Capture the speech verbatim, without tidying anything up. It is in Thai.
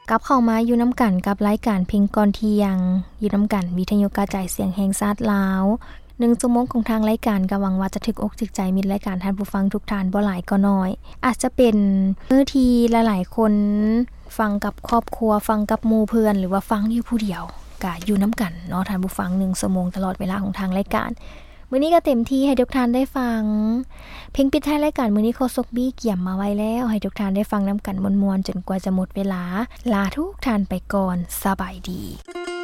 กลับเข้ามาอยู่น้ำกันกับรายการเพลงก่อนเที่ยงอยู่น้ำกันวิทยุกระจายเสียงแห่งชาติลาวหนึ่งชั่วโมงของทางรายการก็หวังว่าจะถึกอกถึกใจมิตรรายการท่านผู้ฟังทุกท่านบ่หลายก็น้อยอาจจะเป็นมื้อที่หลายๆคนฟังกับครอบครัวฟังกับหมู่เพื่อนหรือว่าฟังอยู่ผู้เดียวก็อยู่น้ำกันเนาะท่านผู้ฟังหนึ่งชั่วโมงตลอดเวลาของทางรายการมื้อนี้ก็เต็มที่ให้ทุกท่านได้ฟังเพลงปิดท้ายรายการมื้อนี้โคซกบี้เกี่ยมมาไว้แล้วให้ทุกท่านได้ฟังน้ำกันม่วนๆจนกว่าจะหมดเวลาลาทุกท่านไปก่อนสบายดี